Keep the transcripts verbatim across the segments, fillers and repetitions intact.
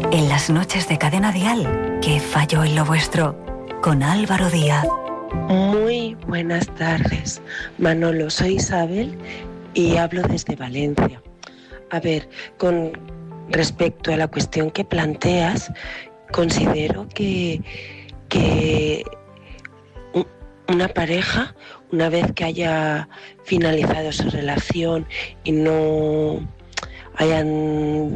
En las noches de Cadena Dial, ¿qué falló en lo vuestro? Con Álvaro Díaz. Muy buenas tardes, Manolo. Soy Isabel y hablo desde Valencia. A ver, con respecto a la cuestión que planteas, considero que, que una pareja, una vez que haya finalizado su relación y no hayan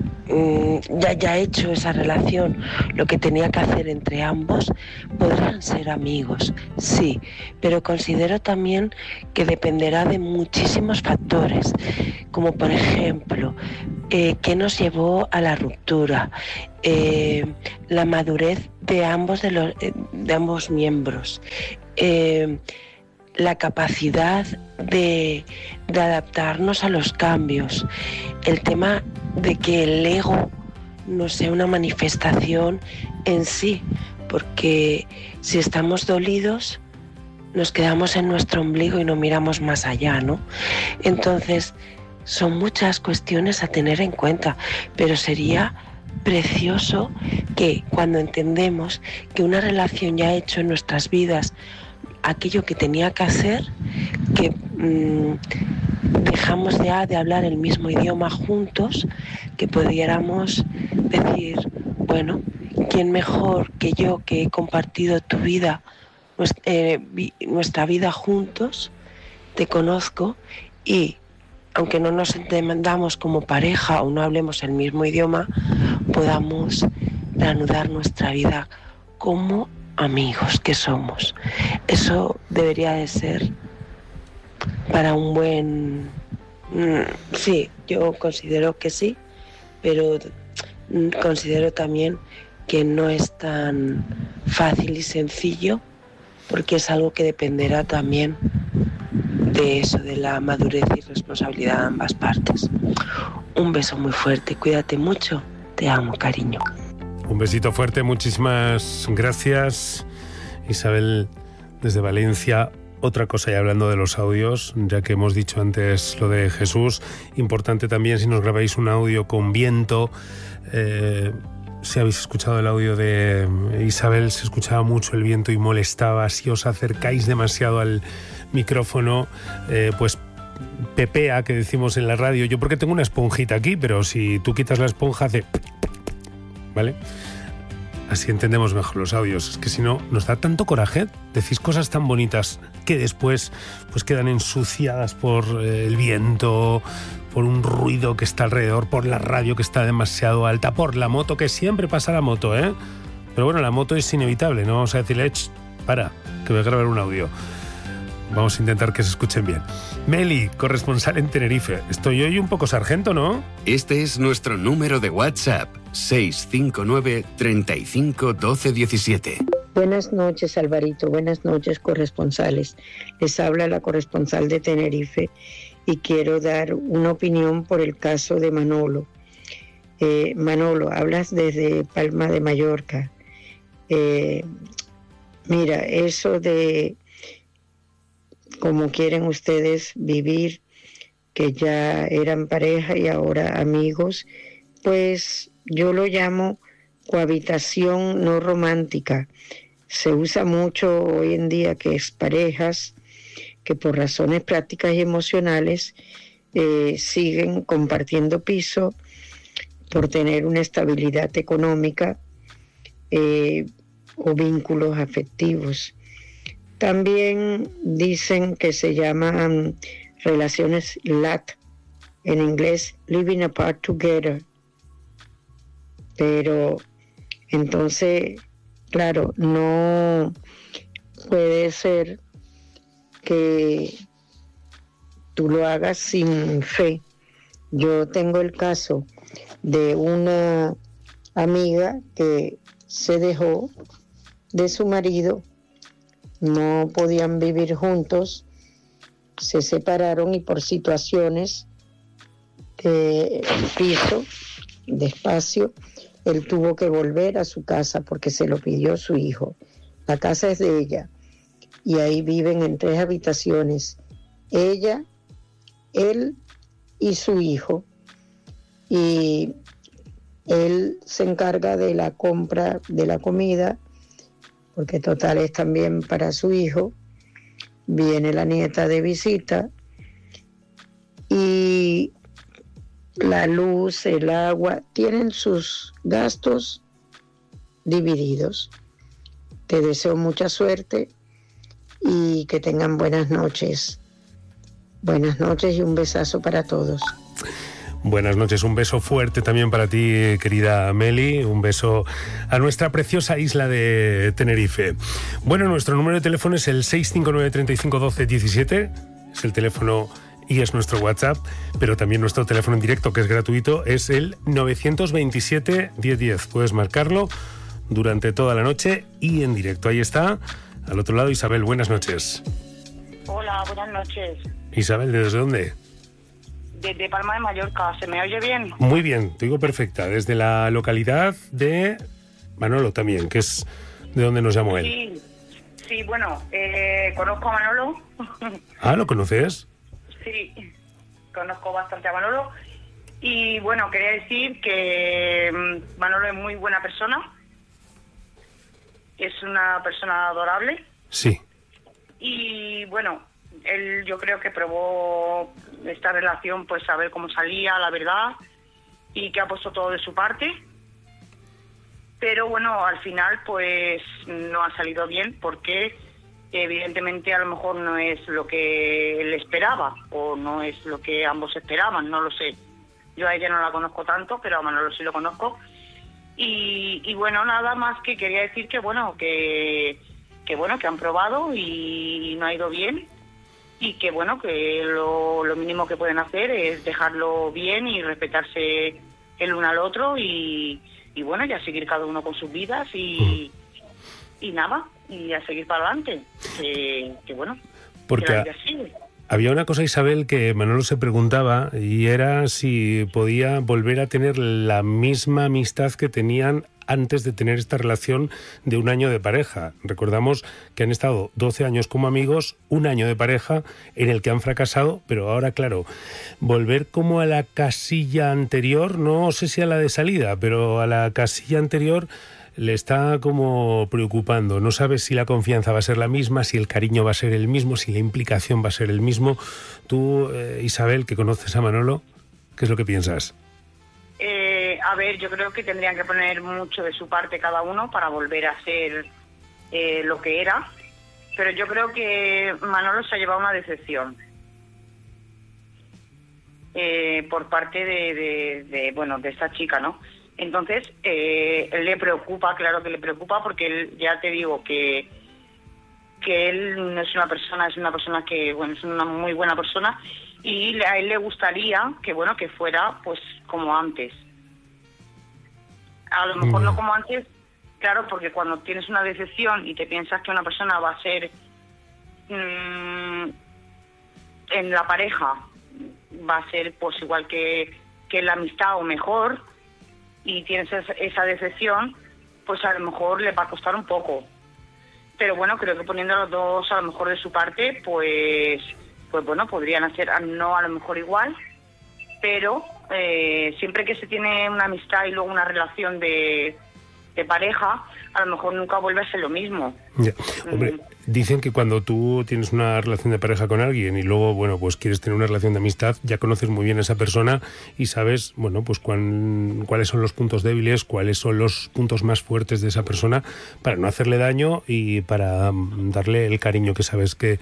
ya ya hecho esa relación lo que tenía que hacer entre ambos, podrán ser amigos, sí, pero considero también que dependerá de muchísimos factores, como por ejemplo, eh, qué nos llevó a la ruptura, eh, la madurez de ambos, de los, de ambos miembros, eh, la capacidad de, de adaptarnos a los cambios, el tema de que el ego no sea una manifestación en sí, porque si estamos dolidos nos quedamos en nuestro ombligo y no miramos más allá, ¿no? Entonces son muchas cuestiones a tener en cuenta, pero sería precioso que cuando entendemos que una relación ya ha hecho en nuestras vidas aquello que tenía que hacer, que mmm, dejamos ya de hablar el mismo idioma juntos, que pudiéramos decir, bueno, ¿quién mejor que yo, que he compartido tu vida, nuestra, eh, vi, nuestra vida juntos? Te conozco y aunque no nos entendamos como pareja o no hablemos el mismo idioma, podamos reanudar nuestra vida como amigos que somos. Eso debería de ser para un buen... Sí, yo considero que sí, pero considero también que no es tan fácil y sencillo, porque es algo que dependerá también de eso, de la madurez y responsabilidad de ambas partes. Un beso muy fuerte, cuídate mucho, te amo, cariño. Un besito fuerte, muchísimas gracias, Isabel, desde Valencia. Otra cosa, y hablando de los audios, ya que hemos dicho antes lo de Jesús, importante también si nos grabáis un audio con viento. Eh, si habéis escuchado el audio de Isabel, se escuchaba mucho el viento y molestaba. Si os acercáis demasiado al micrófono, eh, pues pepea, que decimos en la radio. Yo porque tengo una esponjita aquí, pero si tú quitas la esponja hace... ¿Vale? Así entendemos mejor los audios. Es que si no, nos da tanto coraje. Decís cosas tan bonitas que después pues quedan ensuciadas por eh, el viento, por un ruido que está alrededor, por la radio que está demasiado alta, por la moto, que siempre pasa la moto, ¿eh? Pero bueno, la moto es inevitable, no vamos a decirle, para, que voy a grabar un audio. Vamos a intentar que se escuchen bien. Meli, corresponsal en Tenerife. Estoy hoy un poco sargento, ¿no? Este es nuestro número de WhatsApp, seis cinco nueve, treinta y cinco, doce diecisiete. Buenas noches, Alvarito. Buenas noches, corresponsales. Les habla la corresponsal de Tenerife y quiero dar una opinión por el caso de Manolo. Eh, Manolo, hablas desde Palma de Mallorca. Eh, mira, eso de como quieren ustedes vivir, que ya eran pareja y ahora amigos, pues yo lo llamo cohabitación no romántica. Se usa mucho hoy en día que es parejas que por razones prácticas y emocionales eh, siguen compartiendo piso por tener una estabilidad económica eh, o vínculos afectivos. También dicen que se llaman relaciones L A T, en inglés Living Apart Together. Pero entonces, claro, no puede ser que tú lo hagas sin fe. Yo tengo el caso de una amiga que se dejó de su marido. No podían vivir juntos, se separaron y por situaciones de piso, de espacio, él tuvo que volver a su casa porque se lo pidió su hijo. La casa es de ella y ahí viven en tres habitaciones, ella, él y su hijo. Y él se encarga de la compra de la comida, porque total es también para su hijo. Viene la nieta de visita y la luz, el agua, tienen sus gastos divididos. Te deseo mucha suerte y que tengan buenas noches. Buenas noches y un besazo para todos. Buenas noches, un beso fuerte también para ti, querida Meli, un beso a nuestra preciosa isla de Tenerife. Bueno, nuestro número de teléfono es el seis cinco nueve, treinta y cinco, doce, diecisiete, es el teléfono y es nuestro WhatsApp, pero también nuestro teléfono en directo, que es gratuito, es el novecientos veintisiete, diez diez. Puedes marcarlo durante toda la noche y en directo. Ahí está, al otro lado, Isabel, buenas noches. Hola, buenas noches. Isabel, ¿desde dónde? Desde Palma de Mallorca, ¿se me oye bien? Muy bien, te digo perfecta. Desde la localidad de Manolo también, que es de donde nos llamó él. Sí, sí, bueno, eh, conozco a Manolo. Ah, ¿lo conoces? Sí, conozco bastante a Manolo. Y bueno, quería decir que Manolo es muy buena persona. Es una persona adorable. Sí. Y bueno, él yo creo que probó esta relación, pues a ver cómo salía, la verdad, y que ha puesto todo de su parte. Pero bueno, al final pues no ha salido bien porque evidentemente a lo mejor no es lo que él esperaba o no es lo que ambos esperaban, no lo sé. Yo a ella no la conozco tanto, pero a Manolo sí lo conozco. Y, y bueno, nada más que quería decir que bueno, que, que bueno, que han probado y no ha ido bien. Y que bueno, que lo, lo mínimo que pueden hacer es dejarlo bien y respetarse el uno al otro y, y bueno, ya seguir cada uno con sus vidas y, y nada, y a seguir para adelante. Que, que bueno, porque que la vida sigue. Había una cosa, Isabel, que Manolo se preguntaba y era si podía volver a tener la misma amistad que tenían antes de tener esta relación de un año de pareja. Recordamos que han estado doce años como amigos, un año de pareja en el que han fracasado, pero ahora, claro, volver como a la casilla anterior, no sé si a la de salida, pero a la casilla anterior le está como preocupando. No sabe si la confianza va a ser la misma, si el cariño va a ser el mismo, si la implicación va a ser el mismo. Tú, eh, Isabel, que conoces a Manolo, ¿qué es lo que piensas? Eh, a ver, yo creo que tendrían que poner mucho de su parte cada uno para volver a ser eh, lo que era. Pero yo creo que Manolo se ha llevado una decepción eh, por parte de, de, de, bueno, de esta chica, ¿no? Entonces, eh, le preocupa, claro que le preocupa, porque él, ya te digo que que él no es una persona, es una persona que, bueno, es una muy buena persona y a él le gustaría que, bueno, que fuera, pues, como antes. A lo mejor no como antes, claro, porque cuando tienes una decepción y te piensas que una persona va a ser mmm, en la pareja, va a ser, pues, igual que, que la amistad o mejor, y tienes esa decepción, pues a lo mejor le va a costar un poco. Pero bueno, creo que poniendo los dos a lo mejor de su parte, pues pues bueno, podrían hacer, no a lo mejor igual, pero eh, siempre que se tiene una amistad y luego una relación de, de pareja, a lo mejor nunca vuelve a ser lo mismo. Ya. Hombre, Mm. dicen que cuando tú tienes una relación de pareja con alguien y luego, bueno, pues quieres tener una relación de amistad, ya conoces muy bien a esa persona y sabes, bueno, pues cuán, cuáles son los puntos débiles, cuáles son los puntos más fuertes de esa persona para no hacerle daño y para mm, darle el cariño que sabes que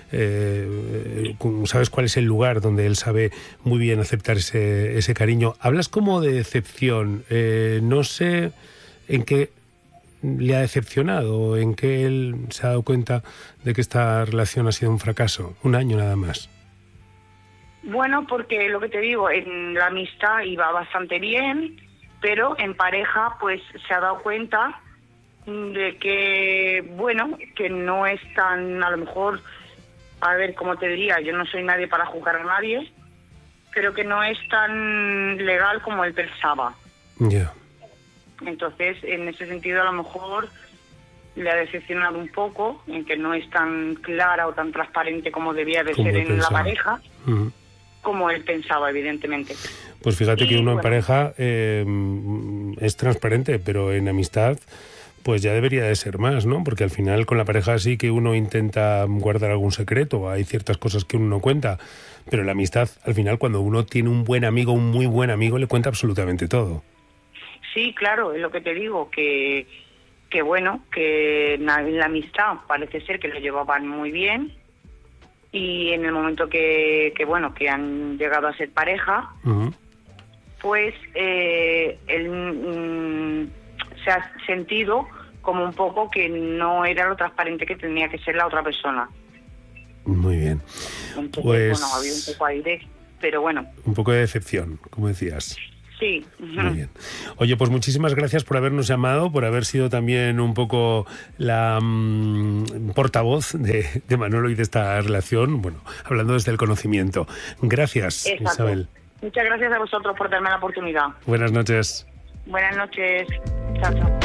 eh, sabes cuál es el lugar donde él sabe muy bien aceptar ese, ese cariño. Hablas como de decepción, eh, no sé en qué le ha decepcionado, en que él se ha dado cuenta de que esta relación ha sido un fracaso, un año nada más. Bueno, porque lo que te digo, en la amistad iba bastante bien, pero en pareja pues se ha dado cuenta de que, bueno, que no es tan, a lo mejor, a ver, como te diría, yo no soy nadie para juzgar a nadie, pero que no es tan legal como él pensaba. Ya. Yeah. Entonces, en ese sentido, a lo mejor le ha decepcionado un poco, en que no es tan clara o tan transparente como debía de como ser en pensaba. la pareja, Uh-huh. como él pensaba, evidentemente. Pues fíjate Y, que uno en bueno, pareja eh, es transparente, pero en amistad pues ya debería de ser más, ¿no? Porque al final con la pareja sí que uno intenta guardar algún secreto, hay ciertas cosas que uno no cuenta, pero en la amistad, al final, cuando uno tiene un buen amigo, un muy buen amigo, le cuenta absolutamente todo. Sí, claro, es lo que te digo, que, que bueno, que en la, en la amistad parece ser que lo llevaban muy bien, y en el momento que, que bueno, que han llegado a ser pareja, Uh-huh. pues eh, él mm, se ha sentido como un poco que no era lo transparente que tenía que ser la otra persona. Muy bien. Entonces, Pues bueno, había un poco ahí de... Pero bueno, un poco de decepción, como decías. sí. Muy bien. Oye, pues muchísimas gracias por habernos llamado, por haber sido también un poco la mmm, portavoz de, de Manolo y de esta relación, bueno, hablando desde el conocimiento. Gracias, Exacto. Isabel. Muchas gracias a vosotros por darme la oportunidad. Buenas noches. Buenas noches. Chao, chao.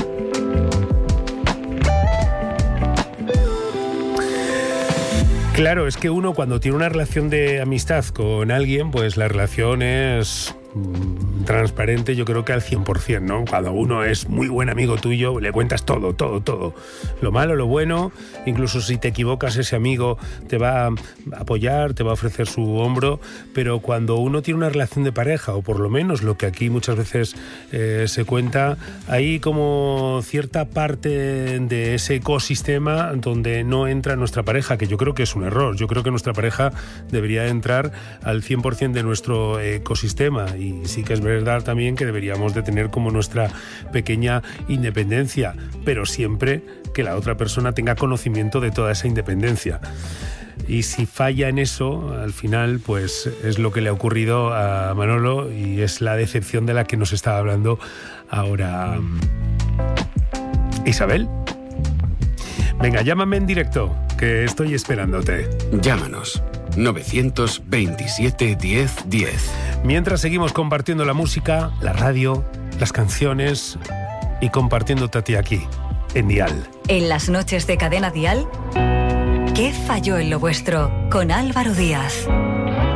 Claro, es que uno cuando tiene una relación de amistad con alguien, pues la relación es mm, transparente, yo creo que al cien por ciento, ¿no? Cuando uno es muy buen amigo tuyo, le cuentas todo, todo, todo. Lo malo, lo bueno, incluso si te equivocas, ese amigo te va a apoyar, te va a ofrecer su hombro, pero cuando uno tiene una relación de pareja, o por lo menos lo que aquí muchas veces eh, se cuenta, hay como cierta parte de ese ecosistema donde no entra nuestra pareja, que yo creo que es un error. Yo creo que nuestra pareja debería entrar al cien por ciento de nuestro ecosistema, y sí que es verdad también que deberíamos de tener como nuestra pequeña independencia, pero siempre que la otra persona tenga conocimiento de toda esa independencia. Y si falla en eso, al final, pues es lo que le ha ocurrido a Manolo, y es la decepción de la que nos estaba hablando ahora Isabel. Venga, llámame en directo, que estoy esperándote. Llámanos. novecientos veintisiete diez diez. Mientras seguimos compartiendo la música, la radio, las canciones y compartiéndote a ti aquí, en Dial. En las noches de Cadena Dial, ¿qué falló en lo vuestro? Con Álvaro Díaz.